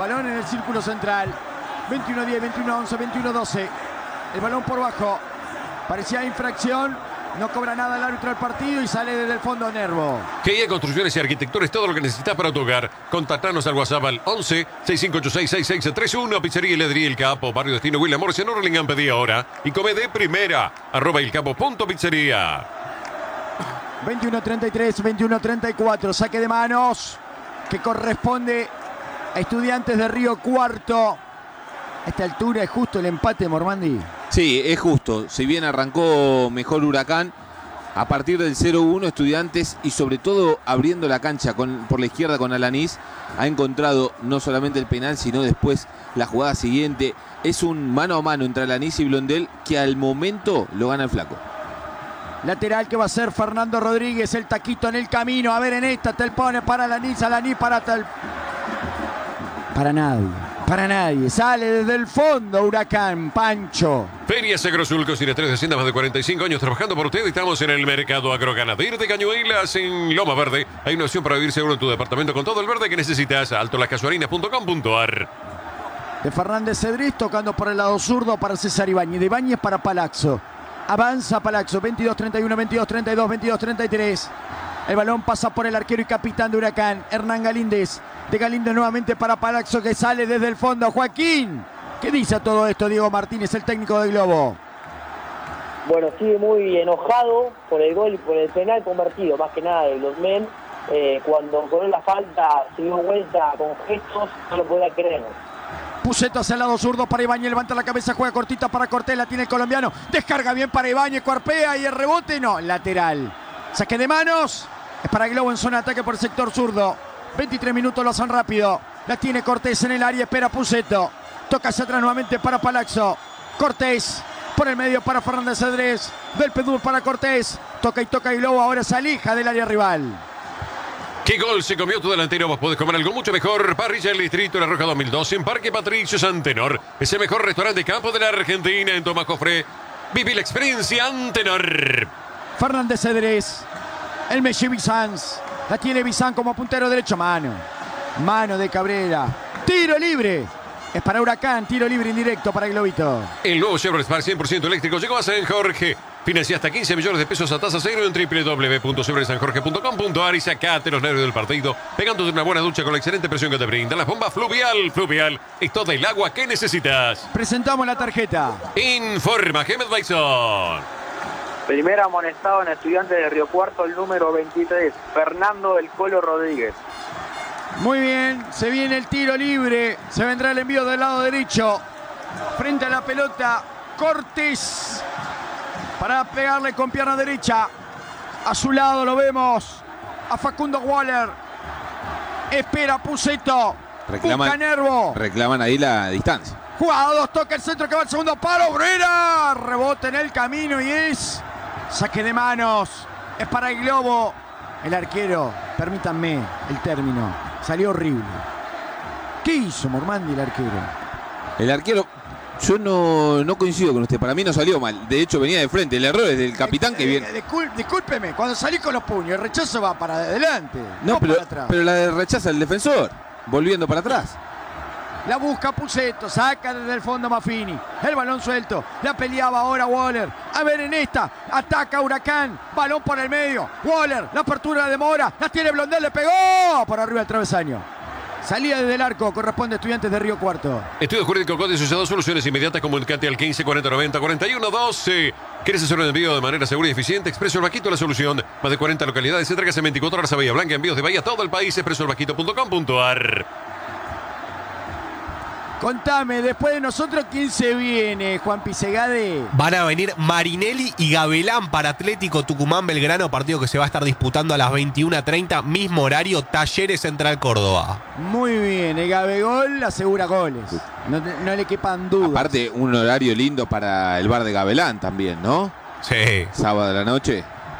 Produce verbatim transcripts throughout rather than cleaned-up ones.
balón en el círculo central. veintiuno diez, veintiuno once, veintiuno doce. El balón por bajo. Parecía infracción. No cobra nada el árbitro del partido y sale desde el fondo Nervo. G I A Construcciones y Arquitectura es todo lo que necesitas para tu hogar. Contactanos al WhatsApp al once, sesenta y cinco ochenta y seis, sesenta y seis treinta y uno. Pizzería y Heladería El Capo, Barrio Destino William Morrison, Hurlingham. Pedí ahora y come de primera. Arroba el capo punto pizzería. veintiuno treinta y tres, veintiuno treinta y cuatro. Saque de manos que corresponde a Estudiantes de Río Cuarto. A esta altura es justo el empate, Mormandi. Sí, es justo. Si bien arrancó mejor Huracán, a partir del cero uno Estudiantes y sobre todo abriendo la cancha con, por la izquierda con Alanís, ha encontrado no solamente el penal, sino después la jugada siguiente. Es un mano a mano entre Alanís y Blondel que al momento lo gana el flaco. Lateral que va a ser Fernando Rodríguez, el taquito en el camino. A ver en esta, Tel pone para Alanís, Alanís para Tel. Para nadie, para nadie. Sale desde el fondo Huracán, Pancho. Ferias Agrosulcos y de tres de Hacienda, más de cuarenta y cinco años trabajando por usted. Estamos en el mercado agroganadero de Cañuelas, en Loma Verde. Hay una opción para vivir seguro en tu departamento con todo el verde que necesitas. alto las casuarinas punto com punto ar. De Fernández Cedriz tocando por el lado zurdo para César Ibáñez. De Ibáñez para Palazzo. Avanza Palazzo, veintidós treinta y uno, veintidós treinta y dos, veintidós treinta y tres. El balón pasa por el arquero y capitán de Huracán, Hernán Galíndez. De Galíndez nuevamente para Palazzo que sale desde el fondo. Joaquín, ¿qué dice a todo esto Diego Martínez, el técnico de Globo? Bueno, sigue muy enojado por el gol y por el penal convertido, más que nada de los men. Eh, cuando con la falta se dio vuelta con gestos, no lo podía creer. Puceto hacia el lado zurdo para Ibáñez, levanta la cabeza, juega cortita para Cortés, la tiene el colombiano, descarga bien para Ibáñez, cuarpea y el rebote, no, lateral. Saque de manos, es para Globo en zona de ataque por el sector zurdo. veintitrés minutos, lo hacen rápido, la tiene Cortés en el área, espera Puceto, toca hacia atrás nuevamente para Palazzo. Cortés, por el medio para Fernández Cedrés, del Pedú para Cortés, toca y toca y Globo ahora se aleja del área rival. ¿Qué gol se comió tu delantero? Vos podés comer algo mucho mejor. Parrilla El Distrito, La Roja dos mil dos, en Parque Patricio Antenor. Es el mejor restaurante de campo de la Argentina en Tomás Jofré. Viví la experiencia Antenor. Fernández Cedrés, el Messi Bizanz, la tiene Bizán como puntero derecho, mano. Mano de Cabrera, tiro libre. Es para Huracán, tiro libre indirecto para el Globito. El nuevo Chevrolet Spark cien por ciento eléctrico llegó a San Jorge. Financia hasta quince millones de pesos a tasa cero en doble u doble u doble u punto chevrolet san jorge punto com punto ar y sacate los nervios del partido pegándote una buena ducha con la excelente presión que te brindan las bombas Fluvial. Fluvial es todo el agua que necesitas. Presentamos la tarjeta. Informa Gemet Bison. Primer amonestado en Estudiantes de Río Cuarto, el número veintitrés, Fernando El Colo Rodríguez. Muy bien, se viene el tiro libre, se vendrá el envío del lado derecho. Frente a la pelota, Cortés. Para pegarle con pierna derecha. A su lado lo vemos a Facundo Waller. Espera Puceto. Reclaman, busca Nervo. reclaman ahí la distancia. Jugados, toca el centro que va al segundo palo. Obrera. Rebote en el camino y es saque de manos. Es para el Globo. El arquero, permítanme el término, salió horrible. ¿Qué hizo Mormandi el arquero? El arquero... Yo no, no coincido con usted, para mí no salió mal, de hecho venía de frente, el error es del capitán que viene. Eh, discul- discúlpeme, cuando salí con los puños, el rechazo va para adelante, No, no pero, para atrás. pero la de rechaza el defensor, volviendo para atrás. La busca Puceto, saca desde el fondo Maffini, el balón suelto, la peleaba ahora Waller. A ver en esta, ataca Huracán, balón por el medio, Waller, la apertura de Mora, la tiene Blondel, le pegó por arriba del travesaño. Salida desde el arco, corresponde a Estudiantes de Río Cuarto. Estudio Jurídico Código Asociado, soluciones inmediatas, comunicate al quince cuarenta noventa cuarenta y uno doce. ¿Quieres hacer un envío de manera segura y eficiente? Expreso El Vaquito, la solución. Más de cuarenta localidades, entregas en veinticuatro horas a Bahía Blanca, envíos de Bahía a todo el país, expreso el vaquito punto com punto ar. Contame, después de nosotros, ¿quién se viene, Juan Pisegade? Van a venir Marinelli y Gabelán para Atlético Tucumán Belgrano, partido que se va a estar disputando a las veintiuna treinta, mismo horario, Talleres Central Córdoba. Muy bien, el Gabegol asegura goles, no, no le quepan dudas. Aparte, un horario lindo para el bar de Gabelán también, ¿no? Sí. Sábado de la noche.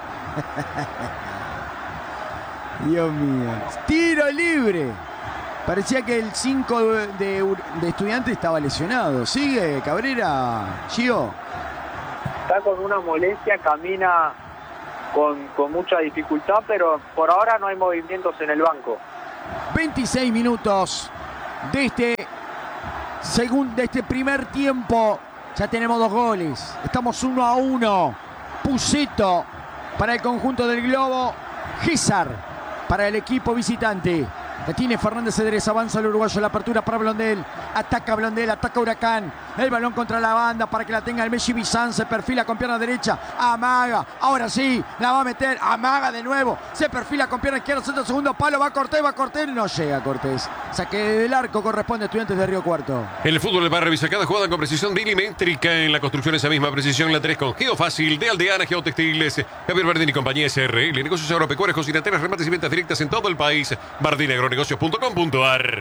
Dios mío. Tiro libre. Parecía que el cinco de, de, de Estudiantes estaba lesionado. ¿Sigue Cabrera, Gio? Está con una molestia, camina con, con mucha dificultad, pero por ahora no hay movimientos en el banco. veintiséis minutos. de este, segundo, de este primer tiempo. Ya tenemos dos goles. Estamos uno a uno. Puceto para el conjunto del Globo. Gésar para el equipo visitante. La tiene Fernández Cedrés, avanza el uruguayo, la apertura para Blondel, ataca Blondel, ataca Huracán, el balón contra la banda para que la tenga el Messi Bizán, se perfila con pierna derecha, amaga, ahora sí, la va a meter, amaga de nuevo, se perfila con pierna izquierda, centro segundo palo, va Cortés, va Cortés, no llega Cortés, saque del arco, corresponde a Estudiantes de Río Cuarto. En el fútbol del barrio revisa cada jugada con precisión milimétrica, en la construcción esa misma precisión la tenés con Geofácil, de Aldeana, Geotextiles, Javier Bardini y compañía S R L, negocios agropecuarios, cocinateras, remates y ventas directas en todo el país, bardini agronegocios punto com punto a r.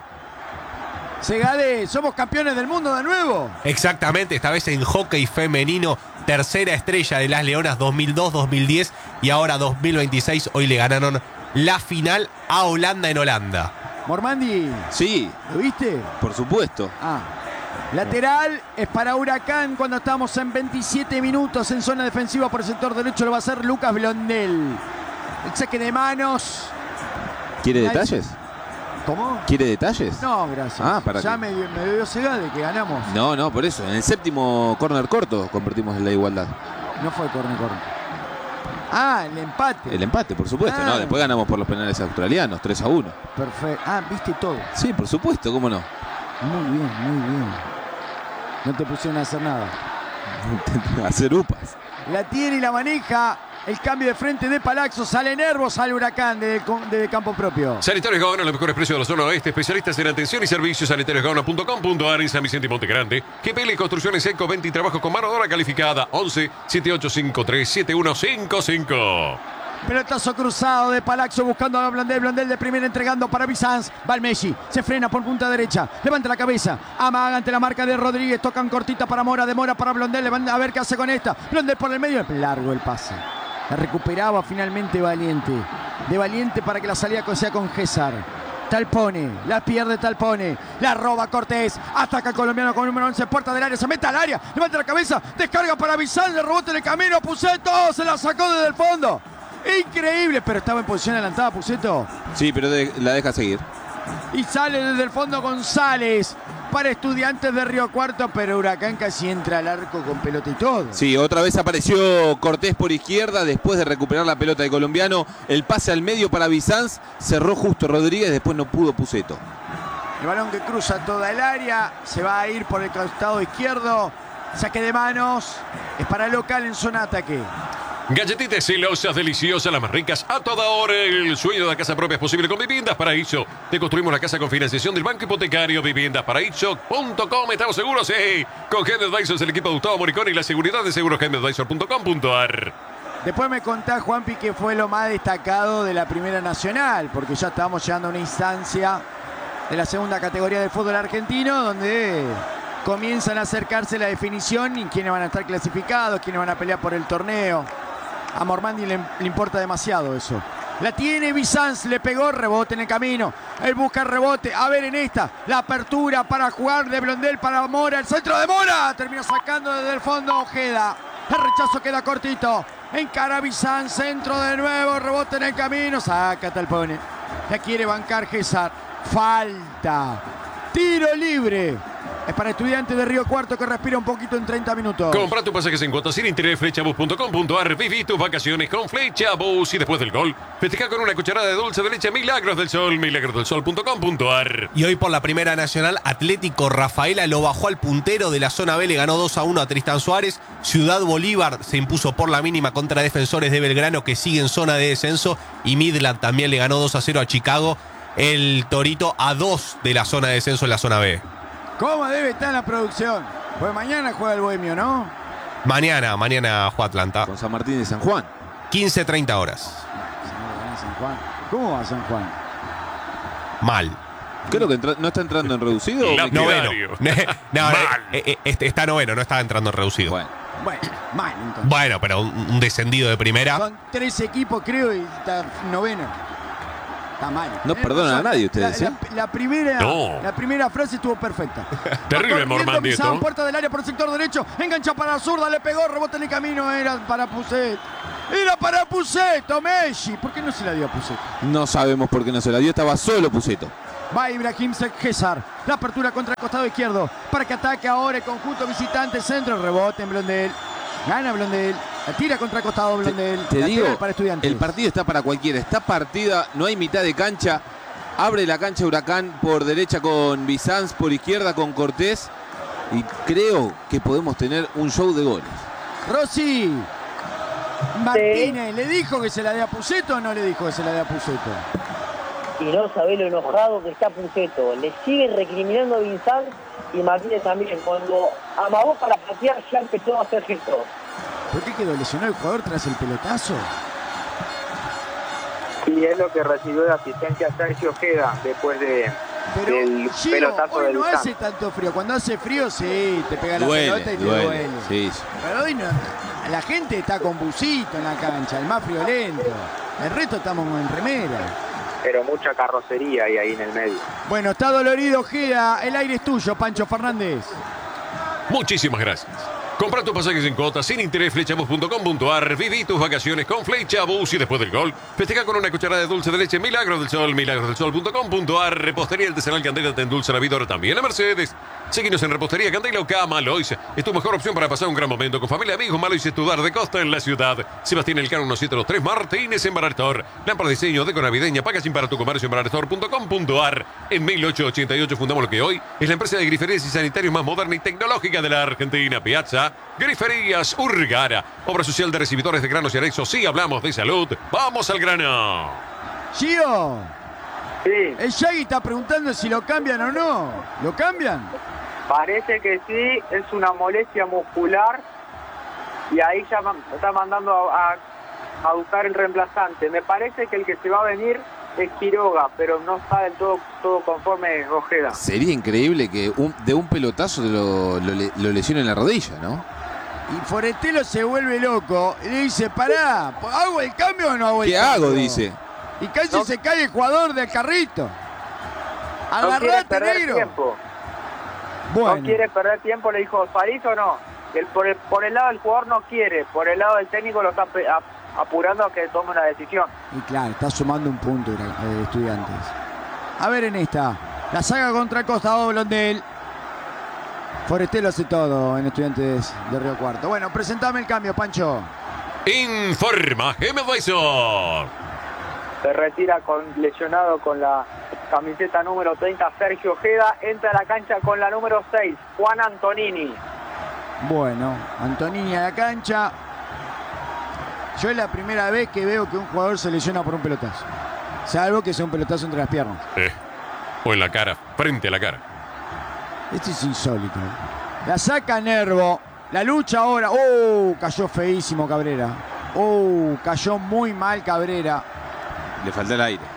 Segade, somos campeones del mundo de nuevo. Exactamente, esta vez en hockey femenino, tercera estrella de las Leonas dos mil dos dos mil diez y ahora dos mil veintiséis. Hoy le ganaron la final a Holanda en Holanda. Mormandi, Sí, ¿lo viste? por supuesto. Ah. Lateral es para Huracán cuando estamos en veintisiete minutos en zona defensiva por el sector derecho. Lo va a hacer Lucas Blondel. El saque de manos. ¿Quiere Ahí- detalles? ¿Cómo? ¿Quiere detalles? No, gracias. Ah, ¿para ya qué? me, dio- me dio Segade que ganamos. No, no, por eso. En el séptimo córner corto convertimos en la igualdad. No fue corner, corner. Ah, el empate. El empate, por supuesto. Ah. No, después ganamos por los penales australianos, tres a uno. Perfecto. Ah, viste todo. Sí, por supuesto, ¿cómo no? Muy bien, muy bien. No te pusieron a hacer nada. Hacer upas. La tiene y la maneja. El cambio de frente de Palazzo. Sale Nervo, sale Huracán desde, desde campo propio. Sanitarios Gaona, los mejores precios de la zona oeste, especialistas en atención y servicios, sanitarios gaona punto com punto a r en San Vicente y Monte Grande. G P L Construcciones Eco, venta y trabajo con mano de obra calificada. once, setenta y ocho cincuenta y tres, setenta y uno cincuenta y cinco. Pelotazo cruzado de Palazzo buscando a Blondel. Blondel de primera entregando para Bizanz. Va el Messi. Se frena por punta derecha. Levanta la cabeza. Amaga ante la marca de Rodríguez. Tocan cortita para Mora. De Mora para Blondel. Le van a ver qué hace con esta. Blondel por el medio. Largo el pase. La recuperaba finalmente Valiente. De Valiente para que la salida sea con Gésar. Talpone, la pierde Talpone, la roba Cortés, ataca el colombiano con número once, puerta del área, se mete al área, levanta la cabeza, descarga para Bizanz, le rebote en el camino, Puceto, se la sacó desde el fondo. Increíble, pero estaba en posición adelantada Puceto. Sí, pero de- la deja seguir. Y sale desde el fondo González para Estudiantes de Río Cuarto, pero Huracán casi entra al arco con pelota y todo. Sí, otra vez apareció Cortés por izquierda después de recuperar la pelota de colombiano. El pase al medio para Bizanz, cerró justo Rodríguez, después no pudo Puceto. El balón que cruza toda el área, se va a ir por el costado izquierdo. Saque de manos, es para el local en zona ataque. Galletitas celosas, deliciosas, las más ricas a toda hora. El sueño de la casa propia es posible con Viviendas Paraíso. Te construimos la casa con financiación del Banco Hipotecario. Viviendas Paraíso punto com. ¿Estamos seguros? Sí. Con Henry Advisors, el equipo de Gustavo Moricón y la seguridad de seguros henry advisor punto com punto a r. Después me contás, Juanpi, que fue lo más destacado de la Primera Nacional, porque ya estábamos llegando a una instancia de la segunda categoría del fútbol argentino, donde comienzan a acercarse la definición y quiénes van a estar clasificados, quiénes van a pelear por el torneo. A Mormandi le, le importa demasiado eso. La tiene Bizanz, le pegó, rebote en el camino. Él busca el rebote. A ver en esta, la apertura para jugar de Blondel para Mora. El centro de Mora. Termina sacando desde el fondo Ojeda. El rechazo queda cortito. Encara Bizanz, centro de nuevo, rebote en el camino. Saca Talpone. La quiere bancar Gésar. Falta. Tiro libre. Es para Estudiantes de Río Cuarto que respira un poquito en treinta minutos. Compra tu pasaje en cuotas sin interés, flechabus punto com punto a r. Viví tus vacaciones con Flechabus y después del gol, festeja con una cucharada de dulce de leche Milagros del Sol, milagros del sol punto com punto a r. Y hoy por la Primera Nacional, Atlético Rafaela lo bajó al puntero de la zona B, le ganó dos a uno a Tristan Suárez. Ciudad Bolívar se impuso por la mínima contra Defensores de Belgrano, que sigue en zona de descenso. Y Midland también le ganó dos a cero a Chicago. El Torito a dos de la zona de descenso en la zona B. ¿Cómo debe estar la producción? Pues mañana juega el Bohemio, ¿no? Mañana, mañana juega Atlanta. Con San Martín de San Juan. quince treinta horas. San Juan. ¿Cómo va San Juan? Mal. Creo que entra- no está entrando en reducido. ¿o La- me equivoco? Noveno. Lapidario. no, Mal. eh, eh, este está noveno, no está entrando en reducido. Bueno, Bueno, mal entonces. Bueno, pero un, un descendido de primera. Son tres equipos, creo, y está noveno. Está mal. No Tenés perdonan razón. a nadie ustedes, La, ¿eh? la- la primera, No. la primera frase estuvo perfecta. Terrible, Va corriendo Mormandi, Bizanz, esto. puerta del área por el sector derecho. Engancha para la zurda, le pegó, rebote en el camino. Era para Pucet. Era para Puceto, Messi. ¿Por qué no se la dio a Pucet? no sabemos por qué no se la dio. Estaba solo Puceto. Va Ibrahim César. La apertura contra el costado izquierdo. Para que ataque ahora el conjunto visitante. Centro, rebote en Blondel. Gana Blondel. La tira contra el costado Blondel. Te, te digo, para Estudiantes. El partido está para cualquiera. Está partida, no hay mitad de cancha. Abre la cancha Huracán por derecha con Bizanz, por izquierda con Cortés. Y creo que podemos tener un show de goles. Rossi. Martínez, ¿le dijo que se la dé a Puceto o no le dijo que se la dé a Puceto? Y no sabés lo enojado que está Puceto. Le sigue recriminando a Vinzán y Martínez también. Cuando amagó para patear ya empezó a hacer gestos. ¿Por qué quedó lesionado el jugador tras el pelotazo? Y es lo que recibió de asistencia Sergio Ojeda después de, Pero, del Gio, pelotazo hoy del no San. hace tanto frío. Cuando hace frío, sí, te pega la Duele, pelota y te duele, duele. sí, sí. Pero hoy no. La gente está con busito en la cancha, el más friolento. El resto estamos en remera. Pero mucha carrocería hay ahí en el medio. Bueno, está dolorido Ojeda. El aire es tuyo, Pancho Fernández. Muchísimas gracias. Compra tus pasajes en cuotas sin interés, flechabus punto com punto ar. Viví tus vacaciones con Flechabus y después del gol, festeja con una cucharada de dulce de leche Milagros del Sol, milagros del sol punto com punto ar. Repostería Artesanal Candela te endulza la vida, ahora también a Mercedes. Seguinos en Repostería Candela o Cama Malois. Es tu mejor opción para pasar un gran momento con familia, amigos. Malois es tu dar de costa en la ciudad. Sebastián Elcano uno siete dos tres Martínez en Baraltor. Lámpara de diseño, deco navideña, packaging para tu comercio en baraltor punto com punto ar. En mil ochocientos ochenta y ocho fundamos lo que hoy es la empresa de griferías y sanitarios más moderna y tecnológica de la Argentina. Piazza Griferías Urgara. Obra social de recibidores de granos y anexos. Sí, hablamos de salud. Vamos al grano. Gio, Sí, el Shaggy está preguntando si lo cambian o no. ¿Lo cambian? parece que sí, es una molestia muscular y ahí ya man- está mandando a, a, a buscar el reemplazante. Me parece que el que se va a venir es Quiroga, pero no está del todo, todo conforme Ojeda. Sería increíble que un- de un pelotazo lo, lo, le- lo lesione en la rodilla, ¿no? Y Forestelo se vuelve loco y le dice, pará, ¿hago el cambio o no hago el ¿Qué cambio? hago? Dice. Y casi No. se cae el jugador del carrito. No quiere Agarrate, perder negro. tiempo. Bueno, No quiere perder tiempo, le dijo, ¿salís o no? El, por, el, por el lado del jugador no quiere, por el lado del técnico lo está pe- a- apurando a que tome una decisión. y claro, está sumando un punto de Estudiantes. A ver en esta. La saga contra el costado Blondel. Forestelo hace todo en Estudiantes de Río Cuarto. Bueno, presentame el cambio, Pancho. Informa G M Advisor. Se retira con lesionado con la camiseta número treinta Sergio Ojeda, entra a la cancha con la número seis Juan Antonini. Bueno, Antonini a la cancha. Yo es la primera vez que veo que un jugador se lesiona por un pelotazo. Salvo que sea un pelotazo entre las piernas. Eh, o en la cara, frente a la cara. Esto es insólito. La saca Nervo. La lucha ahora. ¡Oh! Cayó feísimo Cabrera. ¡Oh! Cayó muy mal Cabrera. Le falta el aire.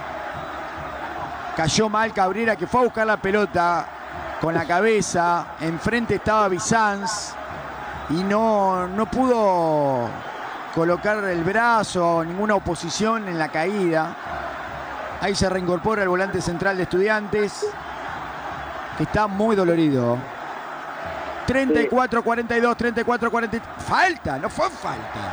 Cayó mal Cabrera, que fue a buscar la pelota con la cabeza. Enfrente estaba Bizanz. Y no, no pudo colocar el brazo, ninguna oposición en la caída. Ahí se reincorpora el volante central de Estudiantes, que está muy dolorido. treinta y cuatro cuarenta y dos, treinta y cuatro cuarenta y tres. Falta, no fue falta.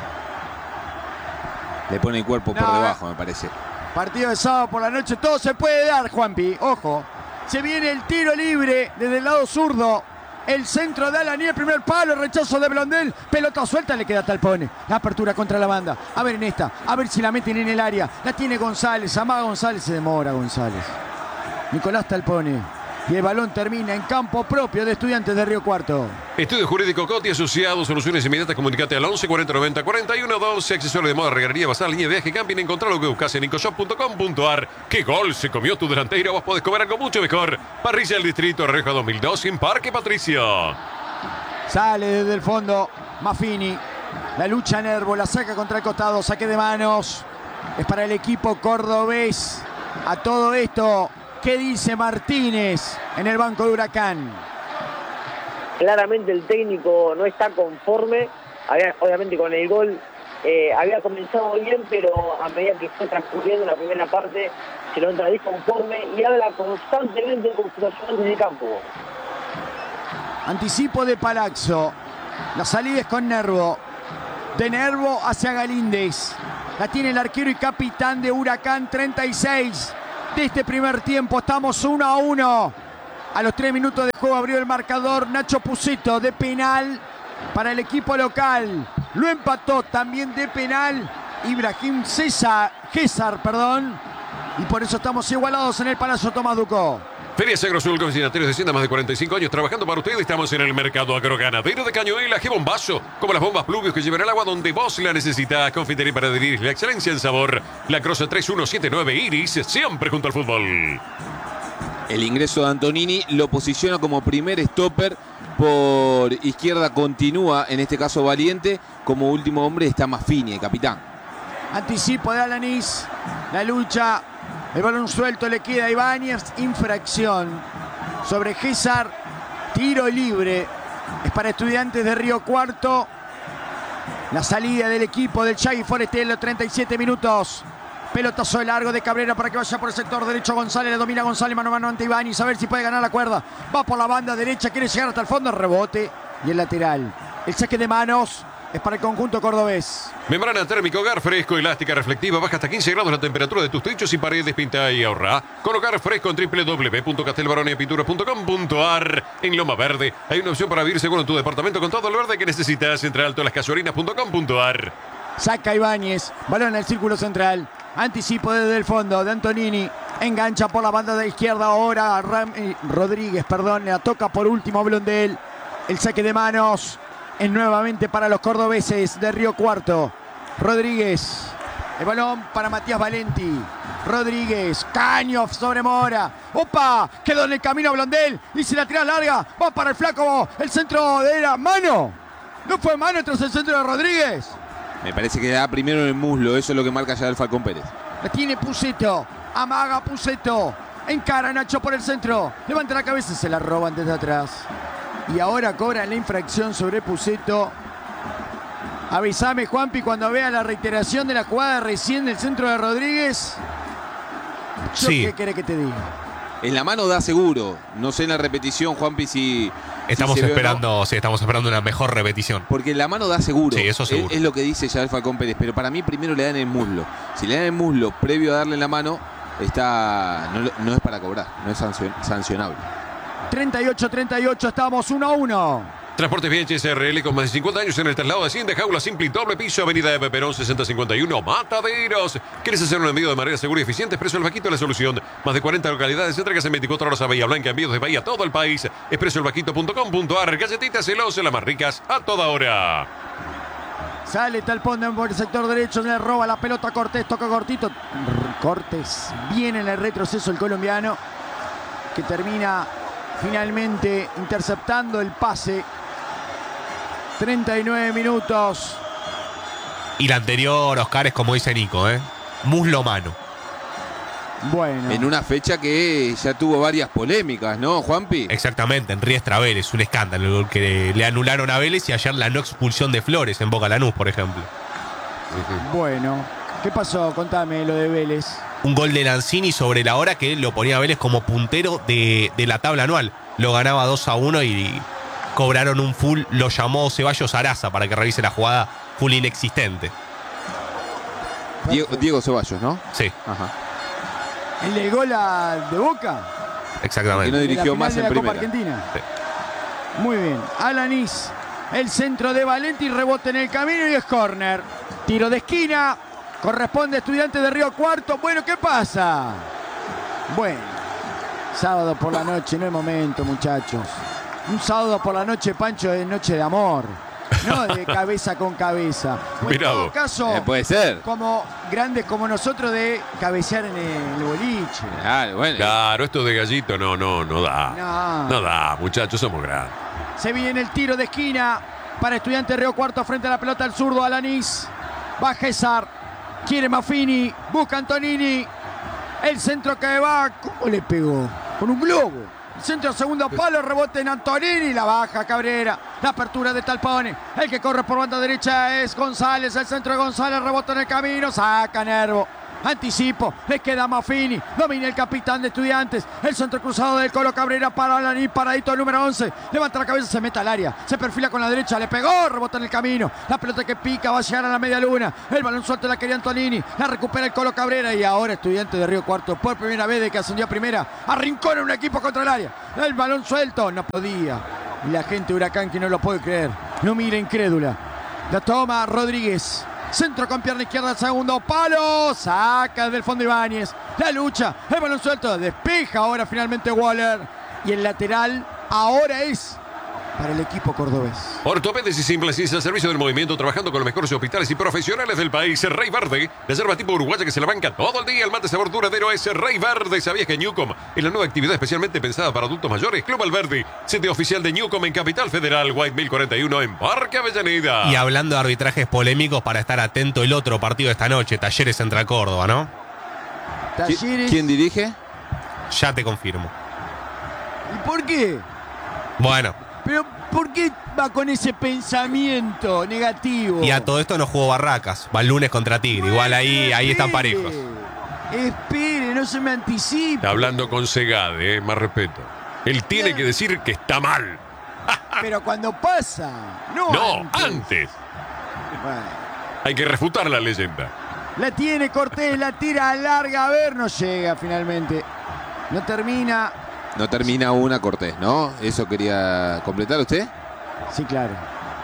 Le pone el cuerpo por No, debajo, me parece. Partido de sábado por la noche, todo se puede dar, Juanpi. Ojo, se viene el tiro libre desde el lado zurdo. El centro de Alaní, el primer palo, el rechazo de Blondel. Pelota suelta, le queda Talpone. La apertura contra la banda. A ver en esta, a ver si la meten en el área. La tiene González, amaga González, se demora González. Nicolás Talpone. Y el balón termina en campo propio de Estudiantes de Río Cuarto. Estudio Jurídico Coti Asociado, soluciones inmediatas, comunicate al once cuarenta noventa cuarenta y uno doce, accesorio de moda, regalería, bazar, línea de viaje, camping, encontrar lo que buscas en incoshop punto com punto ar. ¡Qué gol se comió tu delantero! Vos podés comer algo mucho mejor. Parrilla del Distrito, Reja dos mil dos, en Parque Patricio. Sale desde el fondo Maffini. La lucha Nervo, la saca contra el costado, saque de manos. Es para el equipo cordobés. A todo esto, ¿qué dice Martínez en el banco de Huracán? Claramente el técnico no está conforme, había, obviamente con el gol eh, había comenzado bien, pero a medida que fue transcurriendo la primera parte se lo entra disconforme y habla constantemente con situaciones de campo. Anticipo de Palazzo. La salida es con Nervo. De Nervo hacia Galíndez. La tiene el arquero y capitán de Huracán, treinta y seis. de este primer tiempo. Estamos uno a uno. A los tres minutos de juego abrió el marcador Nacho Pucetto de penal para el equipo local. Lo empató también de penal Ibrahim César, César, perdón. Y por eso estamos igualados en el Palacio Tomás Ducó. Feria Agrosul, consignatarios de Hacienda, más de cuarenta y cinco años trabajando para ustedes. Estamos en el mercado agroganadero de Cañuelas. ¡Qué bombazo! Como las bombas Pluvios que llevan el agua donde vos la necesitas. Confitería para adherir la excelencia en sabor. La Croce tres uno siete nueve Iris, siempre junto al fútbol. El ingreso de Antonini lo posiciona como primer stopper. Por izquierda continúa, en este caso Valiente. Como último hombre está Maffini, el capitán. Anticipo de Alanís. La lucha. El balón suelto le queda a Ibáñez. Infracción sobre César. Tiro libre. Es para Estudiantes de Río Cuarto. La salida del equipo del Chagui Forestel, los treinta y siete minutos. Pelotazo de largo de Cabrera para que vaya por el sector derecho. González, le domina González mano a mano ante Ibáñez. A ver si puede ganar la cuerda. Va por la banda derecha, quiere llegar hasta el fondo. Rebote y el lateral. El saque de manos es para el conjunto cordobés. Membrana térmica Hogar Fresco, elástica, reflectiva, baja hasta quince grados la temperatura de tus techos y paredes, pinta y ahorra. Con Hogar Fresco en doble u doble u doble u punto castelbaronia pintura punto com punto a r. En Loma Verde hay una opción para vivir seguro en tu departamento con todo el verde que necesitas. Entre alto las casuarinas punto com punto a r. Saca Ibáñez, balón al círculo central. Anticipo desde el fondo de Antonini. Engancha por la banda de izquierda ahora Ram eh, Rodríguez, perdón, la toca por último Blondel. El saque de manos es nuevamente para los cordobeses de Río Cuarto. Rodríguez, el balón para Matías Valenti. Rodríguez, caño sobre Mora. ¡Opa! Quedó en el camino Blondel y se la tira larga. Va para el flaco, el centro de la mano. ¿No fue mano tras el centro de Rodríguez? Me parece que da primero en el muslo. Eso es lo que marca ya el Falcón Pérez. La tiene Pucetto. Amaga Pucetto. Encara Nacho por el centro. Levanta la cabeza y se la roban desde atrás. Y ahora cobran la infracción sobre Pucetto. Avísame, Juanpi, cuando vea la reiteración de la jugada recién del centro de Rodríguez. Yo Sí. ¿Qué querés que te diga? En la mano da seguro. No sé en la repetición, Juanpi, si... Estamos si se ve o no. esperando, sí, estamos esperando una mejor repetición. Porque en la mano da seguro. Sí, eso seguro. Es, es lo que dice ya el Falcón Pérez. Pero para mí primero le dan el muslo. Si le dan el muslo previo a darle la mano, está no, no es para cobrar. No es sancion- sancionable. treinta y ocho treinta y ocho, estamos uno a uno. Transportes Viajes R L con más de cincuenta años en el traslado de Hacienda, Jaula Simple, doble piso, avenida de Peperón sesenta cincuenta y uno, Mataderos. ¿Quieres hacer un envío de manera segura y eficiente? Expreso El Vaquito, la solución. Más de cuarenta localidades, entregas en veinticuatro horas a Bahía Blanca, envíos de Bahía a todo el país. expreso el vaquito punto com punto a r. Galletitas Celoso, las más ricas a toda hora. Sale Talpón por el sector derecho, le roba la pelota a Cortés, toca cortito. Cortés, viene en el retroceso el colombiano, que termina finalmente interceptando el pase. treinta y nueve minutos. Y la anterior, Oscar, es como dice Nico, ¿eh? Muslo mano. Bueno. En una fecha que ya tuvo varias polémicas, ¿no, Juanpi? Exactamente, en Riestra Vélez, un escándalo que le anularon a Vélez y ayer la no expulsión de Flores en Boca Lanús, por ejemplo. Bueno. ¿Qué pasó? Contame lo de Vélez. Un gol de Lanzini sobre la hora que lo ponía a Vélez como puntero de, de la tabla anual. Lo ganaba dos a uno y cobraron un full, lo llamó Ceballos Araza para que revise la jugada, full inexistente. Diego, Diego Ceballos, ¿no? Sí, Ajá. ¿El del gol a- de Boca? exactamente. Que no De la dirigió final más de en la Copa primera. Argentina. Sí. Muy bien. Alanís. El centro de Valenti, rebote en el camino y es córner. Tiro de esquina. Corresponde a Estudiantes de Río Cuarto. Bueno, ¿qué pasa? Bueno. Sábado por la noche, no es momento, muchachos. Un sábado por la noche, Pancho, es noche de amor. No de cabeza con cabeza. O en Mirá todo vos. caso, Eh, puede ser. como grandes como nosotros, de cabecear en el boliche. Claro, bueno. Claro, esto de gallito no, no, no da. No. No da, muchachos, somos grandes. Se viene el tiro de esquina para Estudiantes Río Cuarto frente a la pelota al zurdo Alanís. Va César. Quiere Maffini. Busca Antonini. El centro que va. ¿Cómo le pegó? Con un globo. El centro segundo palo. Rebote en Antonini. La baja Cabrera. La apertura de Talpone. El que corre por banda derecha es González. El centro de González. Rebote en el camino. Saca Nervo. Anticipo, le queda Maffini, domina el capitán de Estudiantes, el centro cruzado del Colo Cabrera para Alanis, paradito el número once, levanta la cabeza, se mete al área, se perfila con la derecha, le pegó, rebota en el camino, la pelota que pica va a llegar a la media luna, el balón suelto la quería Antonini, la recupera el Colo Cabrera y ahora Estudiantes de Río Cuarto, por primera vez de que ascendió a primera, arrincona un equipo contra el área, el balón suelto, no podía, y la gente de Huracán que no lo puede creer, no mira incrédula, la toma Rodríguez. Centro con pierna izquierda, segundo palo, saca desde el fondo Ibáñez, la lucha, el balón suelto, despeja ahora finalmente Waller y el lateral ahora es para el equipo cordobés. Ortopedes y Simplacis al servicio del movimiento, trabajando con los mejores hospitales y profesionales del país. Rey Verde, reserva tipo uruguaya que se la banca todo el día. El mate sabor duradero es Rey Verde. ¿Sabías que Newcom es la nueva actividad especialmente pensada para adultos mayores? Club Alberdi, sede oficial de Newcom en Capital Federal, White mil cuarenta y uno en Parque Avellaneda. Y hablando de arbitrajes polémicos, para estar atento el otro partido de esta noche, Talleres Central Córdoba, ¿no? Talleres. ¿Quién dirige? Ya te confirmo. ¿Y por qué? Bueno, Pero ¿por qué va con ese pensamiento negativo? y a todo esto no jugó Barracas, va el lunes contra Tigre. Igual ahí, ahí están Espere, parejos. Espere, no se me anticipe. Está hablando con Segade, eh, más respeto. Él tiene que decir que está mal. Pero cuando pasa, no, No, antes. antes. Bueno, Hay que refutar la leyenda. la tiene Cortés, la tira larga, a ver, no llega finalmente. No termina. No termina una Cortés, ¿no? ¿Eso quería completar usted? Sí, claro.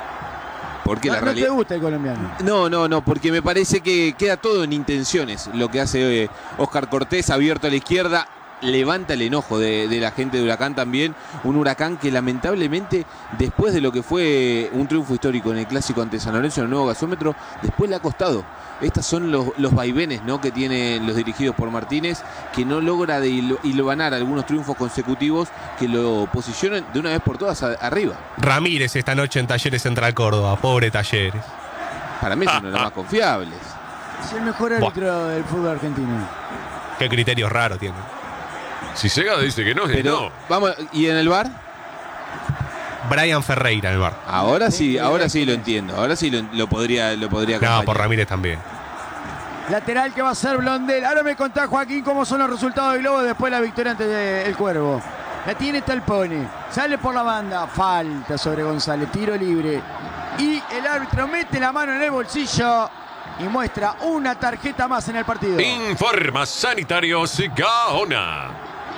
Porque No, la no realidad... te gusta el colombiano. No, no, no, porque me parece que queda todo en intenciones. Lo que hace eh, Oscar Cortés, abierto a la izquierda, levanta el enojo de, de la gente de Huracán también. Un Huracán que lamentablemente, después de lo que fue un triunfo histórico en el clásico ante San Lorenzo en el nuevo gasómetro, después le ha costado. Estos son los, los vaivenes, ¿no?, que tienen los dirigidos por Martínez, que no logra de hilo- hilvanar algunos triunfos consecutivos que lo posicionen de una vez por todas a- arriba. Ramírez esta noche en Talleres Central Córdoba, pobre Talleres. Para mí es uno de los más confiables. Es el mejor árbitro del fútbol argentino. Qué criterios raros tiene. Si Segade dice que no, Pero no. vamos, ¿y en el VAR? Brian Ferreira en el bar. Ahora sí, ahora sí lo entiendo. Ahora sí lo, lo podría, lo podría No, acompañar. por Ramírez también. Lateral que va a ser Blondel. Ahora me contá, Joaquín, cómo son los resultados del Globo después de la victoria ante el Cuervo. La tiene Talpone. Sale por la banda. Falta sobre González. Tiro libre. Y el árbitro mete la mano en el bolsillo y muestra una tarjeta más en el partido. Informa Sanitarios Gaona.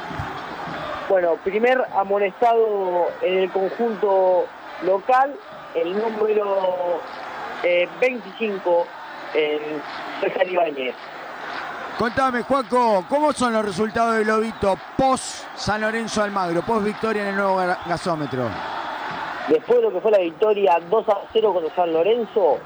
Bueno, primer amonestado en el conjunto local, el número eh, veinticinco en César Ibáñez. Contame, Juaco, ¿cómo son los resultados del Lobito post San Lorenzo Almagro, post victoria en el nuevo ga- gasómetro? Después de lo que fue la victoria dos a cero contra San Lorenzo,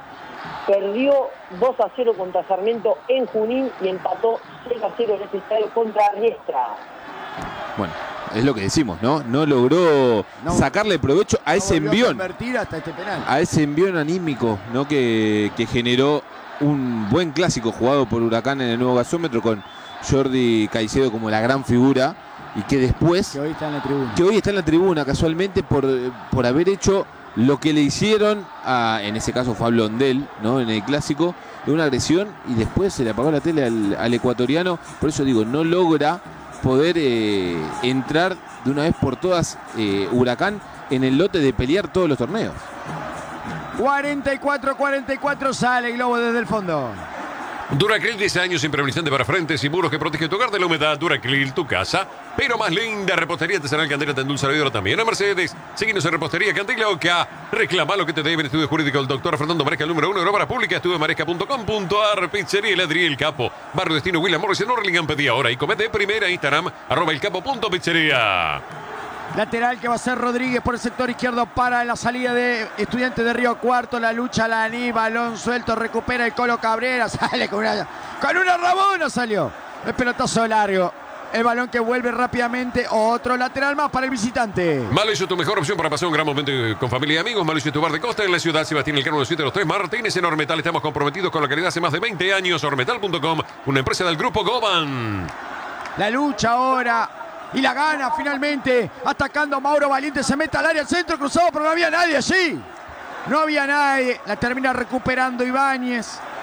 perdió dos a cero contra Sarmiento en Junín y empató seis a cero en este estadio contra Riestra. Bueno, es lo que decimos, ¿no? No logró No, sacarle provecho a No ese volvió a envión, convertir hasta este penal. a ese envión anímico, ¿no? Que, que generó un buen clásico jugado por Huracán en el nuevo gasómetro con Jordi Caicedo como la gran figura y que después, Que hoy está en la tribuna. que hoy está en la tribuna casualmente por, por haber hecho lo que le hicieron a, en ese caso fue a Blondel, ¿no? En el clásico, de una agresión y después se le apagó la tele al, al ecuatoriano. Por eso digo, no logra poder eh, entrar de una vez por todas eh, Huracán en el lote de pelear todos los torneos. cuarenta y cuatro cuarenta y cuatro sale Globo desde el fondo. Duracril, diez años impermeabilizante para frentes y muros que protege tu hogar de la humedad. Duracril, tu casa, pero más linda. Repostería Artesanal Candela te endulza la vida también a Mercedes. Síguenos en Repostería Cantiloca. Reclama lo que te deben. Estudio jurídico del doctor Fernando Maresca, el número uno de obra pública. Estudio maresca punto com punto ar. Pizzería El Adriel Capo. Barrio Destino William Morris en Orlingham. Pedí ahora y comete primera. Instagram, arroba el capo punto pizzería. Lateral que va a ser Rodríguez por el sector izquierdo para la salida de Estudiantes de Río Cuarto. La lucha, la Laní, balón suelto, recupera el Colo Cabrera. Sale con una, con una rabona salió. El pelotazo largo. El balón que vuelve rápidamente. Otro lateral más para el visitante. Malicio, tu mejor opción para pasar un gran momento con familia y amigos. Malicio, tu bar de costa en la ciudad. Sebastián Elcano de siete de los tres Martínez en Ormetal. Estamos comprometidos con la calidad hace más de veinte años. Ormetal punto com, una empresa del grupo Goban. La lucha ahora. Y la gana finalmente. Atacando a Mauro Valiente. Se mete al área, al centro cruzado, pero no había nadie allí. No había nadie. La termina recuperando Ibáñez.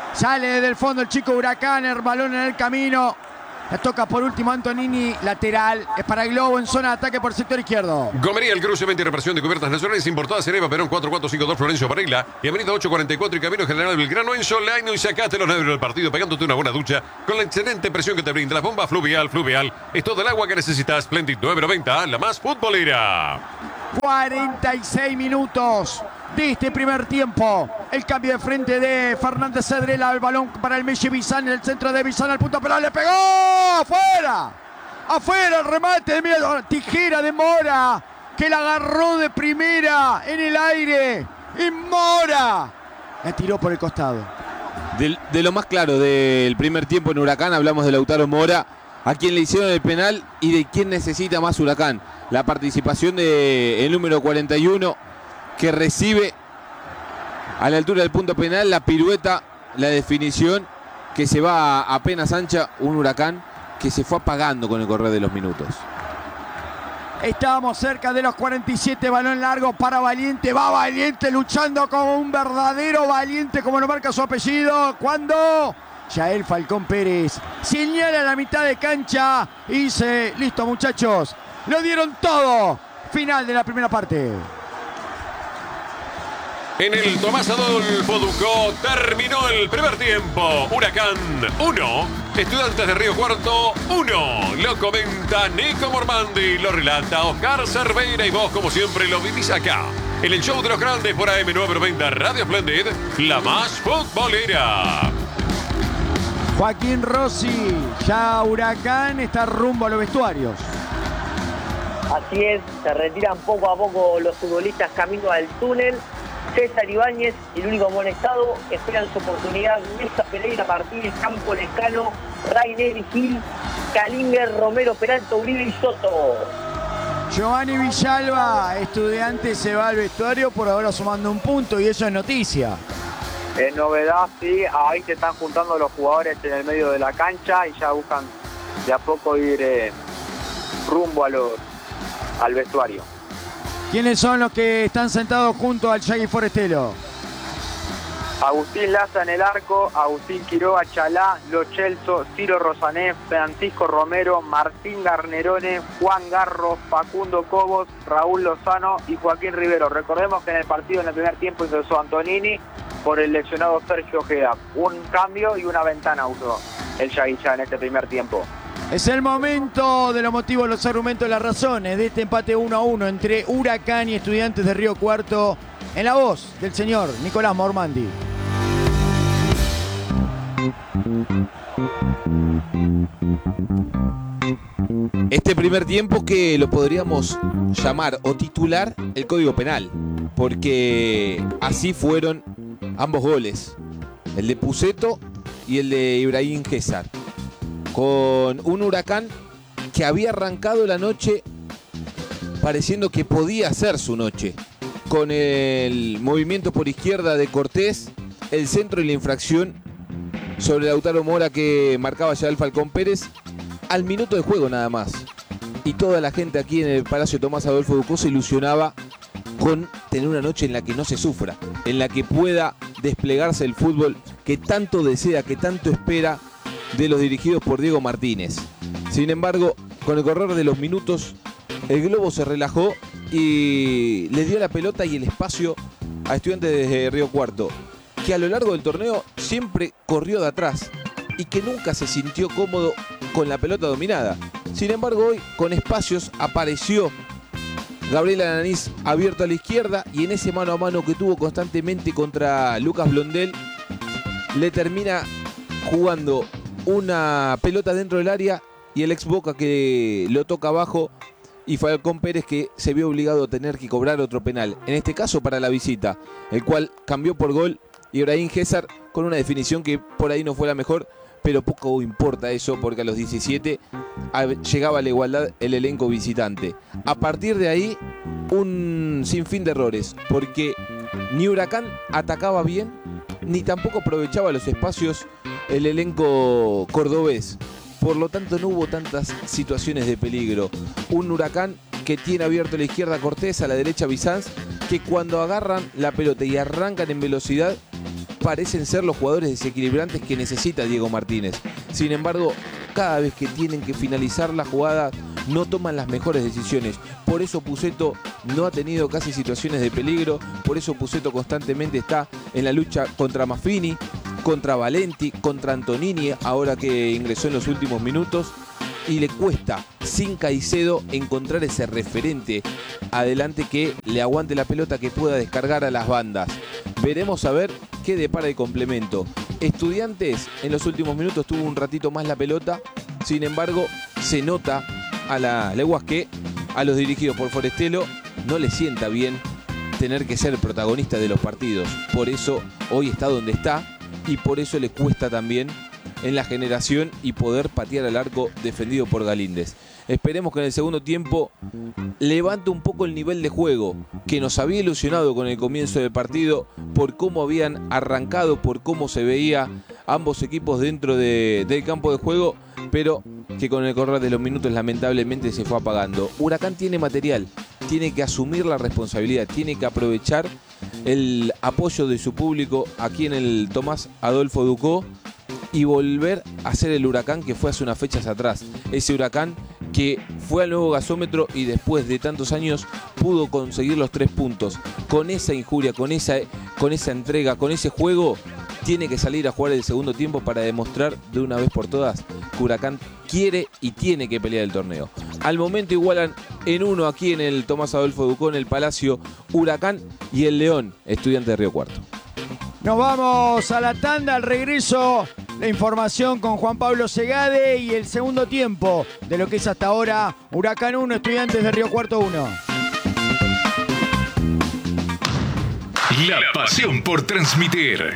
Sale desde el fondo el chico Huracán, el balón en el camino. La toca por último Antonini, lateral. Es para Globo en zona de ataque por el sector izquierdo. Gomería, el cruce, venta y reparación de cubiertas nacionales importadas en Eva Perón cuatro cuatro cinco dos Florencio Varela y Avenida ocho cuarenta y cuatro y Camino General Belgrano en Solaino, y sacate los nervios del partido pegándote una buena ducha con la excelente presión que te brinda la bomba Fluvial. Fluvial es todo el agua que necesitas. Splendid nueve noventa, la más futbolera. cuarenta y seis minutos de este primer tiempo. El cambio de frente de Fernández Cedrela. El balón para el Messi Bizán en el centro de Bizán al punto penal. ¡Le pegó! ¡Afuera! ¡Afuera! El remate de miedo. Tijera de Mora, que la agarró de primera en el aire. Y Mora la tiró por el costado. De, de lo más claro del primer tiempo en Huracán, hablamos de Lautaro Mora, a quien le hicieron el penal y de quién necesita más Huracán. La participación del número cuarenta y uno, que recibe a la altura del punto penal la pirueta, la definición, que se va apenas ancha. Un Huracán que se fue apagando con el correr de los minutos. Estábamos cerca de los cuarenta y siete, balón largo para Valiente. Va Valiente luchando como un verdadero valiente, como lo marca su apellido. Cuando Yael Falcón Pérez señala la mitad de cancha y dice: listo, muchachos, lo dieron todo. Final de la primera parte. En el Tomás Adolfo Ducó terminó el primer tiempo. Huracán uno, Estudiantes de Río Cuarto uno. Lo comenta Nico Mormandi, lo relata Oscar Cerveira y vos, como siempre, lo vivís acá en el show de los grandes por A M nueve noventa Radio Splendid, la más futbolera. Joaquín Rossi, ya Huracán está rumbo a los vestuarios. Así es, se retiran poco a poco los futbolistas camino al túnel. César Ibáñez, el único amonestado, esperan su oportunidad. Mesa Pereira Martínez, Campo Lescano, Rainer Gil, Calinger, Romero, Peralta, Uribe y Soto. Giovanni Villalba, Estudiante, se va al vestuario por ahora sumando un punto, y eso es noticia. Es novedad, sí, ahí se están juntando los jugadores en el medio de la cancha y ya buscan de a poco ir eh, rumbo a los, al vestuario. ¿Quiénes son los que están sentados junto al Shaggy Forestelo? Agustín Laza en el arco, Agustín Quiroga, Chalá, Lo Celso, Ciro Rosané, Francisco Romero, Martín Garnerone, Juan Garro, Facundo Cobos, Raúl Lozano y Joaquín Rivero. Recordemos que en el partido en el primer tiempo ingresó Antonini por el lesionado Sergio Ojeda. Un cambio y una ventana usó el Shaggy ya en este primer tiempo. Es el momento de los motivos, los argumentos, las razones de este empate uno a uno entre Huracán y Estudiantes de Río Cuarto, en la voz del señor Nicolás Mormandi. Este primer tiempo que lo podríamos llamar o titular el Código Penal, porque así fueron ambos goles, el de Puceto y el de Ibrahim César, con un Huracán que había arrancado la noche pareciendo que podía ser su noche, con el movimiento por izquierda de Cortés, el centro y la infracción sobre Lautaro Mora que marcaba ya el Falcón Pérez al minuto de juego nada más. Y toda la gente aquí en el Palacio Tomás Adolfo Ducó se ilusionaba con tener una noche en la que no se sufra, en la que pueda desplegarse el fútbol que tanto desea, que tanto espera de los dirigidos por Diego Martínez. Sin embargo, con el correr de los minutos, el globo se relajó y le dio la pelota y el espacio a Estudiantes de Río Cuarto, que a lo largo del torneo siempre corrió de atrás y que nunca se sintió cómodo con la pelota dominada. Sin embargo, hoy con espacios apareció Gabriel Alanís abierto a la izquierda, y en ese mano a mano que tuvo constantemente contra Lucas Blondel, le termina jugando una pelota dentro del área y el ex Boca que lo toca abajo, y Falcón Pérez que se vio obligado a tener que cobrar otro penal, en este caso para la visita, el cual cambió por gol Ibrahim César con una definición que por ahí no fue la mejor, pero poco importa eso porque a los diecisiete llegaba a la igualdad el elenco visitante. A partir de ahí, un sinfín de errores, porque ni Huracán atacaba bien, ni tampoco aprovechaba los espacios el elenco cordobés. Por lo tanto, no hubo tantas situaciones de peligro. Un Huracán que tiene abierto a la izquierda Cortés, a la derecha Bizanz, que cuando agarran la pelota y arrancan en velocidad, parecen ser los jugadores desequilibrantes que necesita Diego Martínez. Sin embargo, cada vez que tienen que finalizar la jugada, no toman las mejores decisiones. Por eso Pusetto no ha tenido casi situaciones de peligro. Por eso Pusetto constantemente está en la lucha contra Maffini, contra Valenti, contra Antonini, ahora que ingresó en los últimos minutos. Y le cuesta, sin Caicedo, encontrar ese referente adelante que le aguante la pelota, que pueda descargar a las bandas. Veremos a ver qué depara el complemento. Estudiantes en los últimos minutos tuvo un ratito más la pelota. Sin embargo, se nota a la leguas que a los dirigidos por Forestelo no les sienta bien tener que ser protagonista de los partidos. Por eso hoy está donde está y por eso le cuesta también en la generación y poder patear al arco defendido por Galíndez. Esperemos que en el segundo tiempo levante un poco el nivel de juego que nos había ilusionado con el comienzo del partido, por cómo habían arrancado, por cómo se veía ambos equipos dentro de, del campo de juego, pero que con el correr de los minutos lamentablemente se fue apagando. Huracán tiene material, tiene que asumir la responsabilidad, tiene que aprovechar el apoyo de su público aquí en el Tomás Adolfo Ducó y volver a ser el Huracán que fue hace unas fechas atrás. Ese Huracán que fue al nuevo gasómetro y después de tantos años pudo conseguir los tres puntos. Con esa injuria, con esa, con esa entrega, con ese juego, tiene que salir a jugar el segundo tiempo para demostrar de una vez por todas que Huracán quiere y tiene que pelear el torneo. Al momento igualan en uno aquí en el Tomás Adolfo Ducó, en el Palacio, Huracán y el León, Estudiante de Río Cuarto. Nos vamos a la tanda, al regreso, la información con Juan Pablo Segade y el segundo tiempo de lo que es hasta ahora Huracán uno, Estudiantes de Río Cuarto uno. La pasión por transmitir.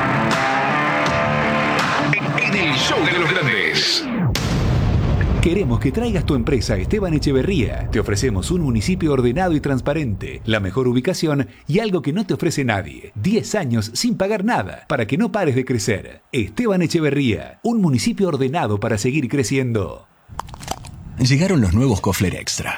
En el show de los grandes. Queremos que traigas tu empresa a Esteban Echeverría. Te ofrecemos un municipio ordenado y transparente, la mejor ubicación y algo que no te ofrece nadie. diez años sin pagar nada, para que no pares de crecer. Esteban Echeverría, un municipio ordenado para seguir creciendo. Llegaron los nuevos Kofler Extra.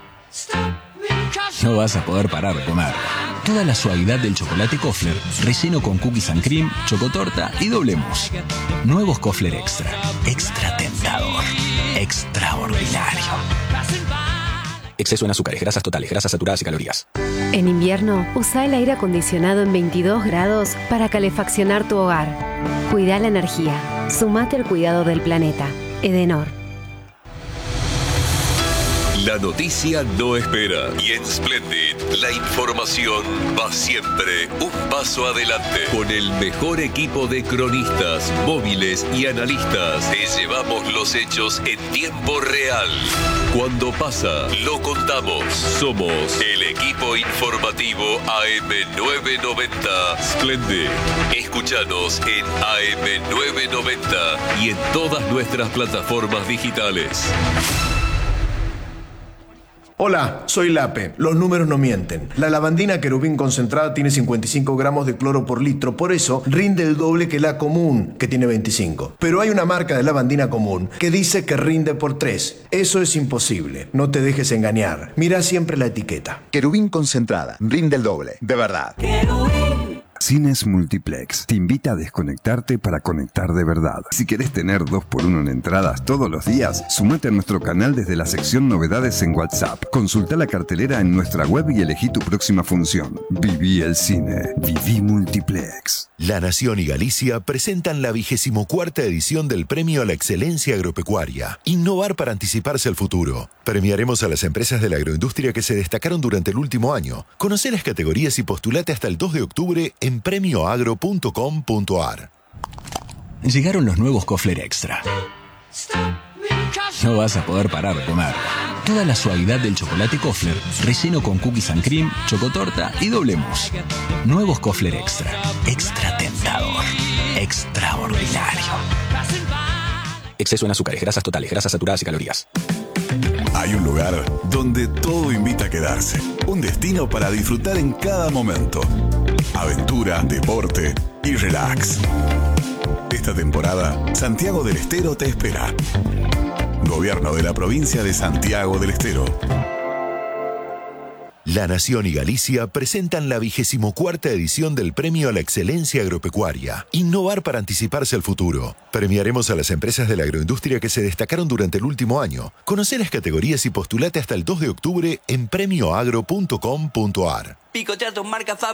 No vas a poder parar de comer. Toda la suavidad del chocolate Kofler, relleno con cookies and cream, chocotorta y doble mousse. Nuevos Kofler Extra. Extra tentador. Extraordinario. Exceso en azúcares, grasas totales, grasas saturadas y calorías. En invierno, usa el aire acondicionado en veintidós grados para calefaccionar tu hogar. Cuida la energía. Sumate al cuidado del planeta. Edenor. La noticia no espera y en Splendid la información va siempre un paso adelante. Con el mejor equipo de cronistas, móviles y analistas, te llevamos los hechos en tiempo real. Cuando pasa, lo contamos. Somos el equipo informativo A M novecientos noventa Splendid. Escúchanos en A M novecientos noventa y en todas nuestras plataformas digitales. Hola, soy Lape. Los números no mienten. La lavandina querubín concentrada tiene cincuenta y cinco gramos de cloro por litro, por eso rinde el doble que la común, que tiene veinticinco. Pero hay una marca de lavandina común que dice que rinde por tres. Eso es imposible. No te dejes engañar. Mira siempre la etiqueta. Querubín concentrada. Rinde el doble. De verdad. Querubín. Cines Multiplex te invita a desconectarte para conectar de verdad. Si querés tener dos por uno en entradas todos los días, sumate a nuestro canal desde la sección Novedades en WhatsApp. Consulta la cartelera en nuestra web y elegí tu próxima función. Viví el cine. Viví Multiplex. La Nación y Galicia presentan la vigésimo cuarta edición del Premio a la Excelencia Agropecuaria. Innovar para anticiparse al futuro. Premiaremos a las empresas de la agroindustria que se destacaron durante el último año. Conoce las categorías y postulate hasta el dos de octubre en premio agro punto com punto a r. Llegaron los nuevos Kofler Extra. No vas a poder parar de comer. Toda la suavidad del chocolate Kofler, relleno con cookies and cream, chocotorta y doble mousse. Nuevos Kofler Extra. Extra tentador. Extraordinario. Exceso en azúcares, grasas totales, grasas saturadas y calorías. Hay un lugar donde todo invita a quedarse. Un destino para disfrutar en cada momento. Aventura, deporte y relax. Esta temporada, Santiago del Estero te espera. Gobierno de la provincia de Santiago del Estero. La Nación y Galicia presentan la vigésimo cuarta edición del Premio a la Excelencia Agropecuaria. Innovar para anticiparse al futuro. Premiaremos a las empresas de la agroindustria que se destacaron durante el último año. Conoce las categorías y postulate hasta el dos de octubre en premio agro punto com punto ar. Picotear tus marcas